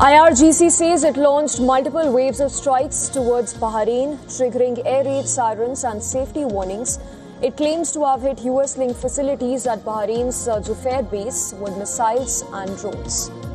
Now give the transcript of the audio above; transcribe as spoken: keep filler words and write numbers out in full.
I R G C says it launched multiple waves of strikes towards Bahrain, triggering air raid sirens and safety warnings. It claims to have hit U S-linked facilities at Bahrain's uh, Jufair base with missiles and drones.